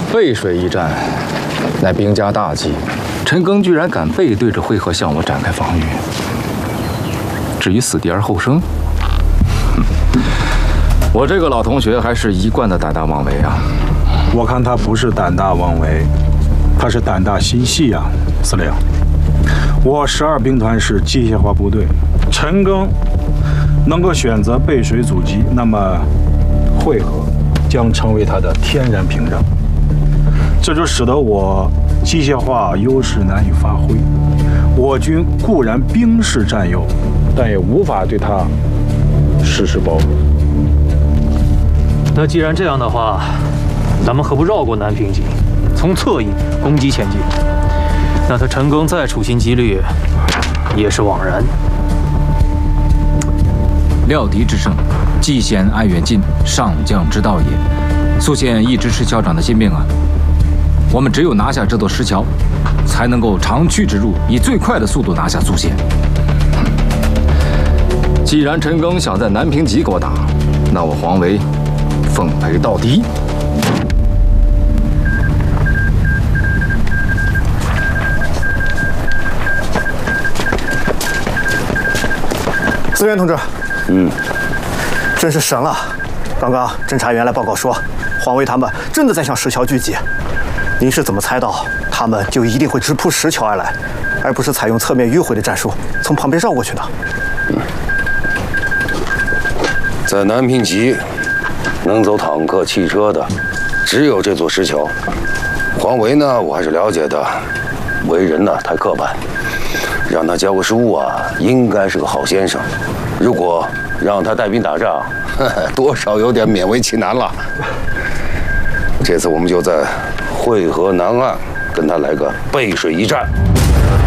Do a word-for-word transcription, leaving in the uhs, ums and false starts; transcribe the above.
背水一战，乃兵家大忌。陈赓居然敢背对着会合向我展开防御。至于死地而后生，哼，我这个老同学还是一贯的胆大妄为啊。 我看他不是胆大妄为，他是胆大心细啊，司令。我十二兵团是机械化部队，陈赓能够选择背水阻击，那么会合将成为他的天然屏障，这就使得我机械化优势难以发挥。我军固然兵势占优，但也无法对他实施包围。 那既然这样的话，咱们何不绕过南平集，从侧翼攻击前进？那他陈赓再处心积虑，也是枉然。 料敌之胜，既显爱远近，上将之道也。苏宪一直是校长的心病啊。我们只有拿下这座石桥，才能够长驱直入，以最快的速度拿下苏县。 既然陈赓想在南平集给我打，那我黄维奉陪到底。 司员同志， 嗯， 真是神了！刚刚侦查员来报告说，黄维他们真的在向石桥聚集。您是怎么猜到他们就一定会直扑石桥而来，而不是采用侧面迂回的战术从旁边绕过去呢？ 嗯，在南平集，能走坦克、汽车的，只有这座石桥。黄维呢，我还是了解的，为人呢太刻板，让他教个书啊，应该是个好先生。如果让他带兵打仗，呵呵，多少有点勉为其难了。这次我们就在会合南岸跟他来个背水一战。